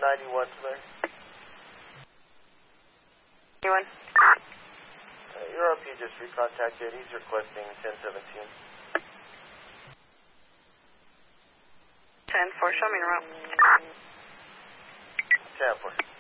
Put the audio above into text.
91 today. Anyone? Your RP just recontacted. He's requesting 1017. 10-4, show me the route. 10-4.